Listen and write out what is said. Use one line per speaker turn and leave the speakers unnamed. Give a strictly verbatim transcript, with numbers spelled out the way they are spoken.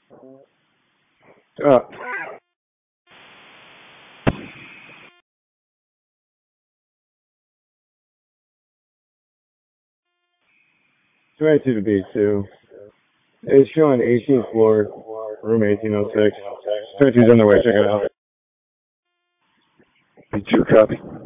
Uh, twenty-two to B two. It's showing eighteenth floor, room eighteen oh six. twenty-two's on the way, check it out.
B two, copy.